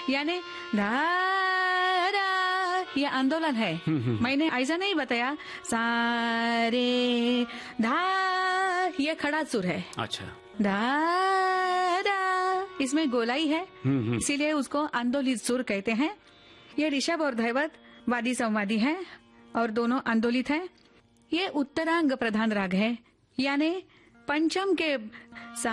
यानी धा रा, ये आंदोलन है। मैंने ऐसा नहीं बताया सा रे धा, ये खड़ा सुर है। अच्छा। धा रा, इसमें गोलाई है, इसीलिए उसको आंदोलित सुर कहते हैं। ये ऋषभ और धैवत वादी संवादी है और दोनों आंदोलित है। ये उत्तरांग प्रधान राग है, यानी पंचम के